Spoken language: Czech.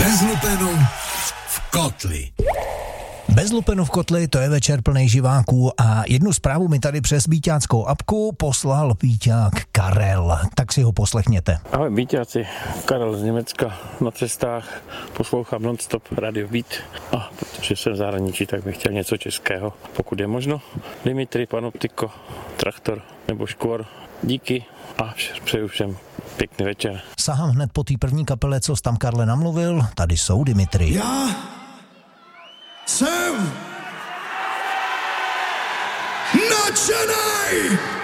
Bez lupenu v kotli. Bez lupenu v kotli, to je večer plnej živáků a jednu zprávu mi tady přes Víťáckou apku poslal Víťák Karel. Tak si ho poslechněte. Ahoj Víťáci, Karel z Německa na cestách, poslouchám non-stop Radio Beat a protože jsem v zahraničí, tak bych chtěl něco českého, pokud je možno. Dimitri, Panoptiko, Traktor nebo Škvor, díky a přeju všem pěkný večer. Sahám hned po té první kapele, co jsi tam Karle namluvil, tady jsou Dimitri. Já jsem nadšenej!